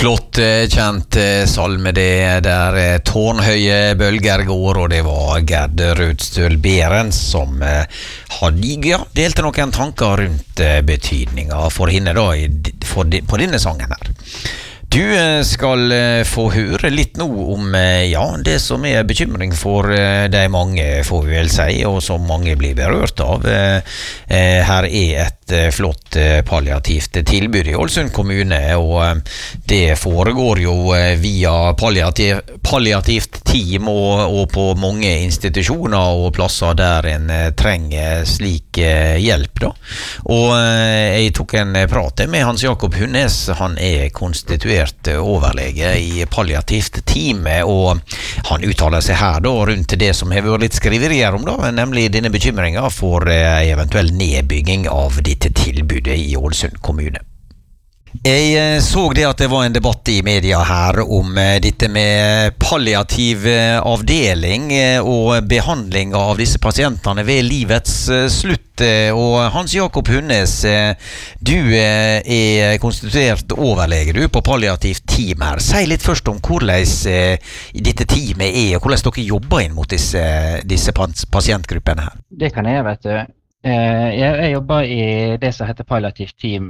Flott kjent salme det der tårnhøye bølger går, og det var Gerd Rødstøl Berens som delte noen tanker rundt betydninga for henne da, på denne sangen her. Du skal få høre litt nå om det som bekymring for de mange, får vi vel si, og som mange blir berørt av. Her et flott palliativt tilbud i Ålesund kommune, og det foregår jo via palliativt team og på mange institusjoner og plasser der en trenger slik hjelp da. Og jeg tok en prat med Hans Jakob Hunnes. Han konstituert overlege i palliativt team, og han uttaler seg her da rundt det som har vært litt skriverier om da, nemlig denne bekymringen for eventuell nedbygging av dette tilbudet i Ålesund kommune. Jeg så det at det var en debatt i media her om dette med palliativ avdeling og behandling av disse pasientene ved livets slutt. Og Hans Jakob Hunnes, du konstituert overlege på palliativt team her. Si litt først om hvordan dette teamet og hvordan dere jobber inn mot disse pasientgruppene her. Det kan jeg, vet du. Jeg jobber i det som heter palliativt team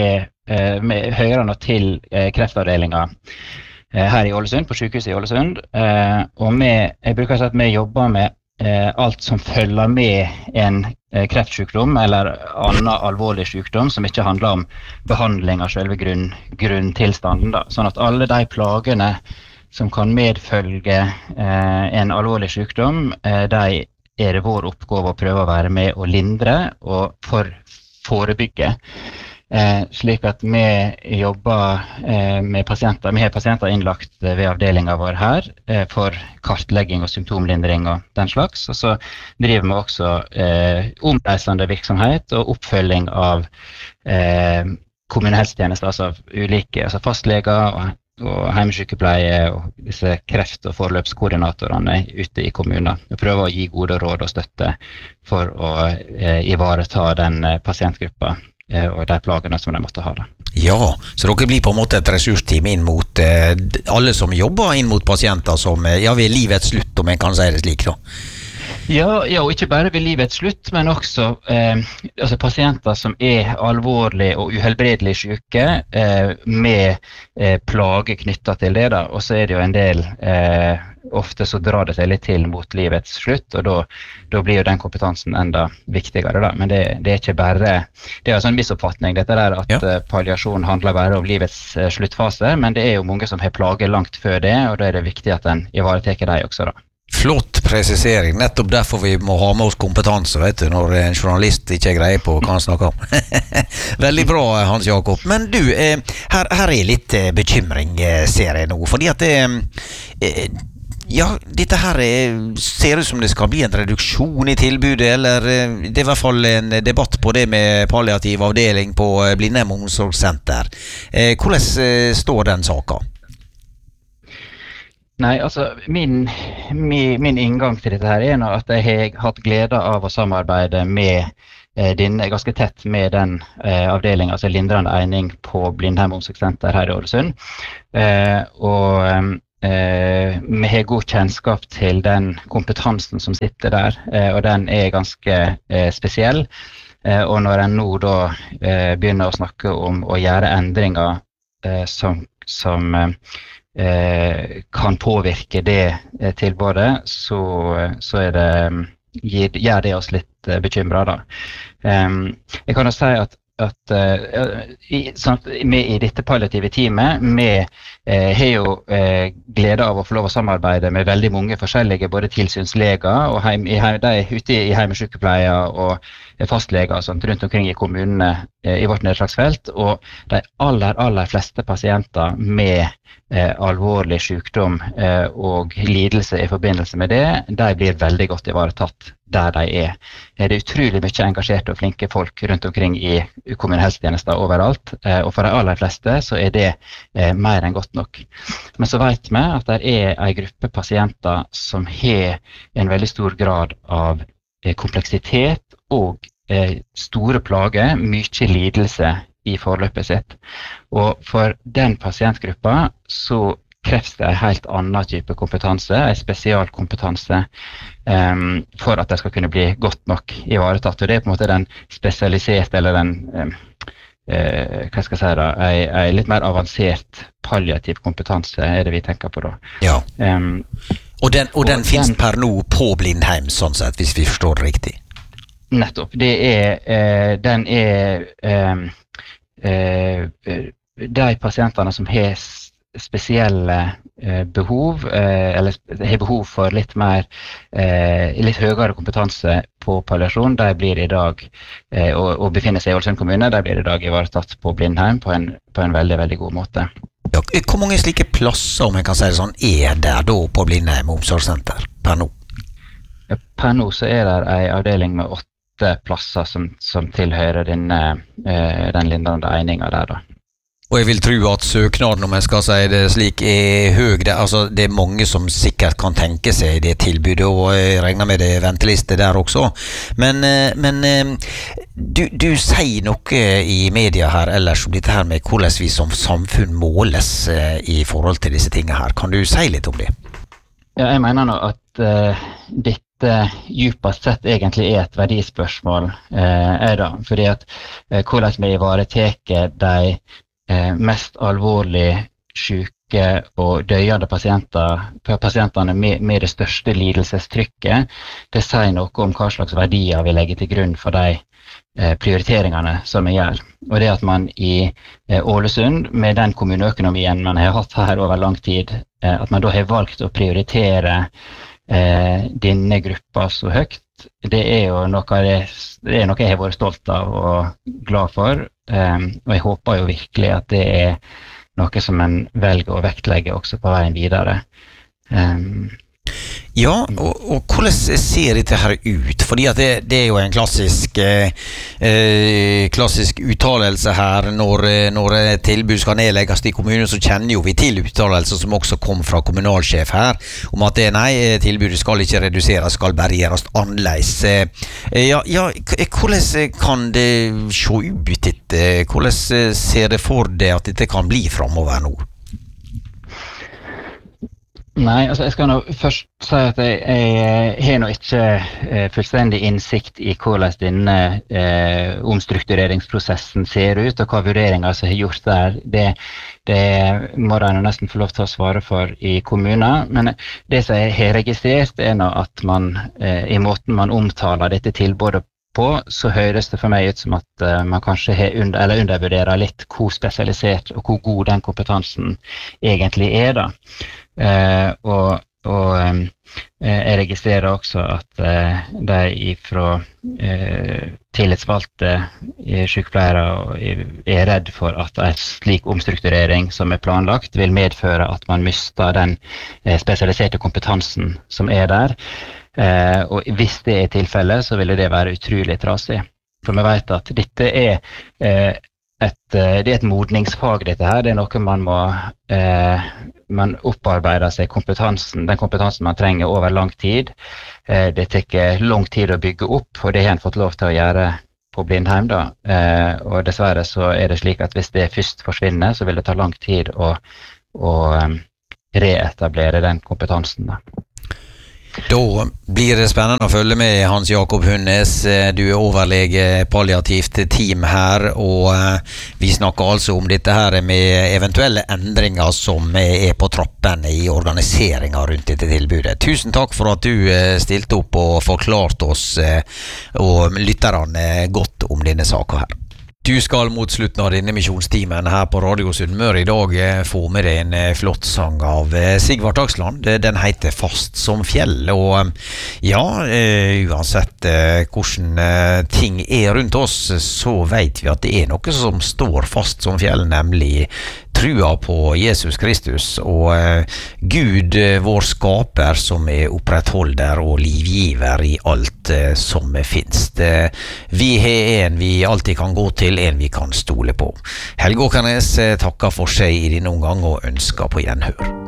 med høyrene til kreftavdelingen her i Ålesund, på sykehuset i Ålesund. Og jeg bruker å si at vi jobber med alt som følger med en kreftsykdom eller annen alvorlig sykdom som ikke handler om behandling av selve grunntilstanden da. Sånn at alle de plagene som kan medfølge en alvorlig sykdom, de det vår oppgave å prøve å være med og lindre og forebygge. Slik at vi jobber med pasienter. Vi har pasienter innlagt ved avdelingen vår her for kartlegging og symptomlindring og den slags. Og så driver vi også omreisende virksomhet og oppfølging av kommunehelsetjenester, altså ulike fastleger og hjemmesykepleie og disse kreft- og forløpskoordinatorene ute i kommunen. Vi prøver å gi gode råd og støtte for å ivareta den pasientgruppa og de plagene som de måtte ha da. Ja, så dere blir på en måte et ressursteam inn mot alle som jobber inn mot pasienter som ved livets slutt, om en kan si det slik da. Ja, og ikke bare ved livets slutt, men også pasienter som alvorlig og uhelbredelig syke med plager knyttet til det da. Og så det jo en del, ofte så drar det seg litt til mot livets slutt, og da blir jo den kompetansen enda viktigere da. Men det ikke bare, det en sånn misoppfatning dette der at palliasjon handler bare om livets sluttfase, men det jo mange som har plager langt før det, og da det viktig at den ivareteker deg også da. Flott presisering, nettopp derfor vi må ha med oss kompetanse, vet du, når en journalist ikke greier på hva han snakker om. Veldig bra, Hans Jakob. Men du, her litt bekymring, ser jeg nå, fordi at dette her ser ut som det skal bli en reduksjon i tilbudet, eller det i hvert fall en debatt på det med palliativ avdeling på Blindern omsorgssenter. Hvordan står den saken? Nei, altså min inngang til dette her nå at jeg har hatt glede av å samarbeide med ganske tett med den avdelingen, altså lindrende eining på Blindern omsorgssenter her i Ålesund. Vi har god kjennskap til den kompetansen som sitter der, og den ganske spesiell. Og når en nå da begynner å snakke om å gjøre endringer som kan påvirke det tilbudet, så gjør det oss litt bekymret da. Jeg kan jo si at i dette palliative teamet, vi har jo glede av å få lov å samarbeide med veldig mange forskjellige, både tilsynsleger og ute i hjemmesykepleie og fastleger og sånt rundt omkring i kommunene i vårt nedslagsfelt, og de aller fleste pasienter med alvorlig sykdom og lidelse i forbindelse med det, de blir veldig godt ivaretatt der de det utrolig mye engasjerte og flinke folk rundt omkring i kommunehelsetjenester overalt, og for de aller fleste så det mer enn godt nok. Men så vet vi at det en gruppe pasienter som har en veldig stor grad av kompleksitet og store plager, mye lidelse i forløpet sitt. Og for den pasientgruppa så kreves det en helt annen type kompetanse, en spesialkompetanse, for at det skal kunne bli godt nok ivaretatt. Og det på en måte den spesialiserte, eller den hva skal jeg si da, en litt mer avansert palliativ kompetanse det vi tenker på da. Ja. Og den finnes per nå på Blindheim, sånn sett, hvis vi forstår det riktig? Nettopp. Den de pasientene som har spesielle behov, eller har behov for litt mer, litt høyere kompetanse på palliasjon, de blir i dag, og befinner seg i Ålesund kommune, de blir i dag ivaretatt på Blindheim på en veldig, veldig god måte. Ja, hvor mange slike plasser, om jeg kan si det sånn, der da på Blindheim omsorgssenter per nå? Per nå så det en avdeling med 8 plasser som tilhører den lindrende egninga der da. Og jeg vil tro at søknaden, om jeg skal si det slik, høy. Det mange som sikkert kan tenke seg det tilbudet, og jeg regner med det venteliste der også. Men du sier noe i media her ellers om dette her med hvordan vi som samfunn måles i forhold til disse tingene her. Kan du si litt om det? Ja, jeg mener nå at dette djupest sett egentlig et verdispørsmål, da. Fordi at hvordan vi ivaretar de mest alvorlig syke og døyende pasientene med det største lidelsestrykket, det sier noe om hva slags verdier vi legger til grunn for de prioriteringene som vi gjør. Og det at man i Ålesund, med den kommuneøkonomien man har hatt her over lang tid, at man da har valgt å prioritere denne gruppa så høyt, det jo noe jeg har vært stolt av og glad for, og jeg håper jo virkelig at det noe som en velger å vektlegge også på veien videre. Ja, og hvordan ser dette her ut? Fordi at det jo en klassisk uttalelse her når tilbud skal nedlegges i kommunen, så kjenner jo vi til uttalelser som også kom fra kommunalsjef her, om at tilbudet skal ikke reduseres, skal bare gjøres annerledes. Hvordan kan det se ut dette? Hvordan ser det for deg at dette kan bli fremover nå? Nei, altså jeg skal nå først si at jeg har nå ikke fullstendig innsikt i hvordan denne omstruktureringsprosessen ser ut, og hva vurderinger som har gjort der. Det må de nesten få lov til å svare for i kommunen, men det som jeg har registrert nå at man, i måten man omtaler dette tilbudet på, så høres det for meg ut som at man kanskje undervurderer litt hvor spesialisert og hvor god den kompetansen egentlig da. Jeg registrerer også at de fra tillitsvalgte sykepleiere redd for at en slik omstrukturering som planlagt vil medføre at man mister den spesialiserte kompetansen som der. Og hvis det tilfellet, så ville det være utrolig trasig. For vi vet at dette det et modningsfag, dette her. Det noe man må man opparbeider seg den kompetansen man trenger over lang tid. Det tar lang tid å bygge opp, og det har en fått lov til å gjøre på Blindheim da. Og dessverre så det slik at hvis det først forsvinner, så vil det ta lang tid å reetablere den kompetansen da. Da blir det spennende å følge med, Hans Jakob Hunnes. Du overlege palliativt team her, og vi snakker altså om dette her med eventuelle endringer som på trappen i organiseringen rundt dette tilbudet. Tusen takk for at du stilte opp og forklarte oss og lytterne godt om denne saken her. Du skal mot slutten av denne misjonstimen her på Radio Sunnmøre i dag få med deg en flott sang av Sigvard Dagsland. Den heter Fast som fjell, og ja, uansett hvordan ting rundt oss, så vet vi at det noe som står fast som fjell, nemlig trua på Jesus Kristus og Gud, vår skaper, som opprettholder og livgiver i alt som finnes. Vi har en vi alltid kan gå til, en vi kan stole på. Helge Åkernes takker for seg i denne omgang og ønsker på gjenhør.